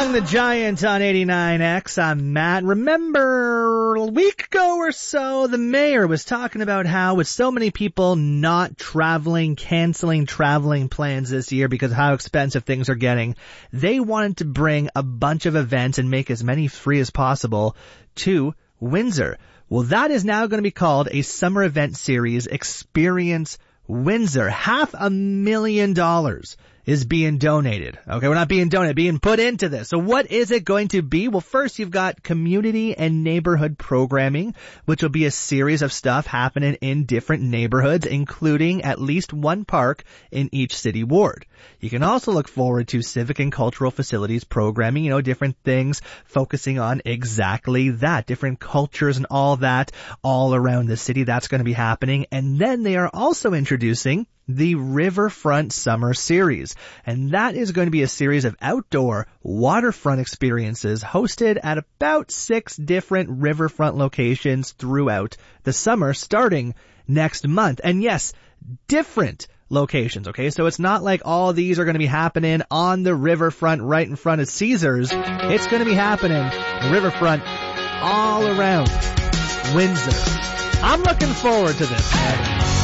Young the Giant on 89X. I'm Matt. Remember, a week ago or so, the mayor was talking about how with so many people not traveling, canceling traveling plans this year because of how expensive things are getting, they wanted to bring a bunch of events and make as many free as possible to Windsor. Well, that is now going to be called a summer event series, Experience Windsor. $500,000 is being donated. Okay, we're not being donated, being put into this. So what is it going to be? Well, first you've got community and neighborhood programming, which will be a series of stuff happening in different neighborhoods, including at least one park in each city ward. You can also look forward to civic and cultural facilities programming, different things focusing on exactly that, different cultures and all that all around the city. That's going to be happening. And then they are also introducing the Riverfront Summer Series. And that is going to be a series of outdoor waterfront experiences hosted at about 6 different riverfront locations throughout the summer, starting next month. And yes, different locations, okay? So it's not like all these are going to be happening on the riverfront right in front of Caesars. It's going to be happening the riverfront all around Windsor. I'm looking forward to this, man.